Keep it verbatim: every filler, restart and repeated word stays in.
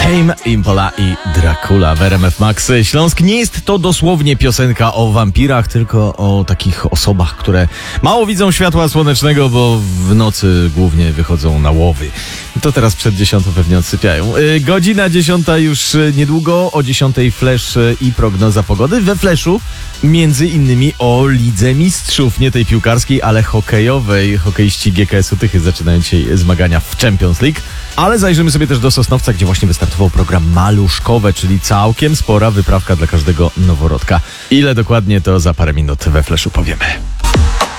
Tame Impala i Dracula w R M F Max. Śląsk nie jest to dosłownie piosenka o wampirach, tylko o takich osobach, które mało widzą światła słonecznego, bo w nocy głównie wychodzą na łowy. To teraz przed dziesiątą pewnie odsypiają. Yy, godzina dziesiąta już niedługo, o dziesiątej Flash i prognoza pogody. We Flashu między innymi o Lidze Mistrzów, nie tej piłkarskiej, ale hokejowej. Hokeiści G K S-u Tychy zaczynają dzisiaj zmagania w Champions League. Ale zajrzymy sobie też do Sosnowca, gdzie właśnie wystartował program Maluszkowe, czyli całkiem spora wyprawka dla każdego noworodka. Ile dokładnie, to za parę minut we Flashu powiemy.